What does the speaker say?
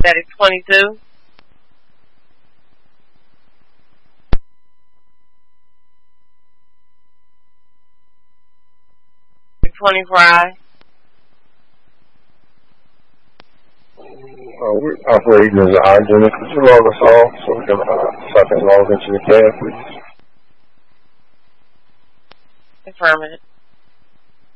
Static 22. Static 24I. We're operating as an identity. Could you log us off so we can log into the cab, please? Affirmative.